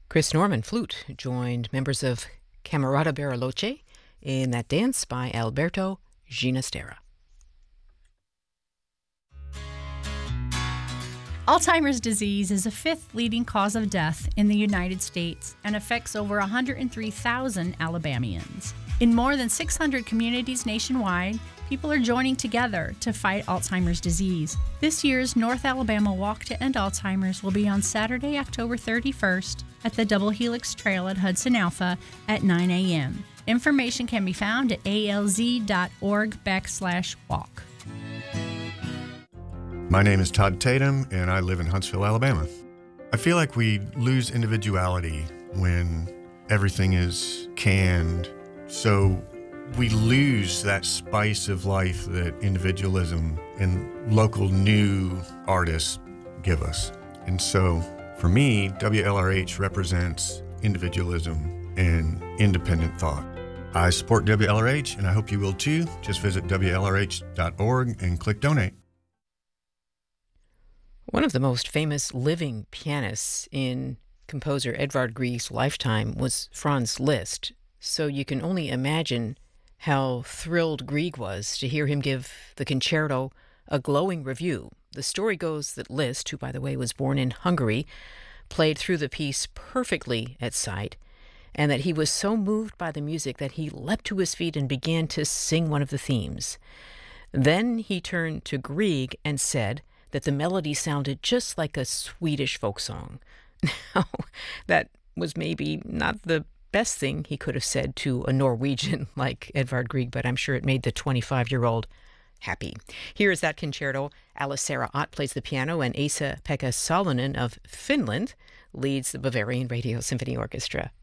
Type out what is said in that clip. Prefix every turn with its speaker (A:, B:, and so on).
A: Chris Norman, flute, joined members of Camerata Bariloche in that dance by Alberto Ginastera.
B: Alzheimer's disease is the fifth leading cause of death in the United States and affects over 103,000 Alabamians. In more than 600 communities nationwide, people are joining together to fight Alzheimer's disease. This year's North Alabama Walk to End Alzheimer's will be on Saturday, October 31st at the Double Helix Trail at Hudson Alpha at 9 a.m. Information can be found at alz.org/walk.
C: My name is Todd Tatum, and I live in Huntsville, Alabama. I feel like we lose individuality when everything is canned. So we lose that spice of life that individualism and local new artists give us. And so for me, WLRH represents individualism and independent thought. I support WLRH, and I hope you will too. Just visit WLRH.org and click donate.
A: One of the most famous living pianists in composer Edvard Grieg's lifetime was Franz Liszt, so you can only imagine how thrilled Grieg was to hear him give the concerto a glowing review. The story goes that Liszt, who, by the way, was born in Hungary, played through the piece perfectly at sight, and that he was so moved by the music that he leapt to his feet and began to sing one of the themes. Then he turned to Grieg and said that the melody sounded just like a Swedish folk song. Now, that was maybe not the best thing he could have said to a Norwegian like Edvard Grieg, but I'm sure it made the 25-year-old happy. Here is that concerto. Alice-Sara Ott plays the piano, and Esa-Pekka Salonen of Finland leads the Bavarian Radio Symphony Orchestra.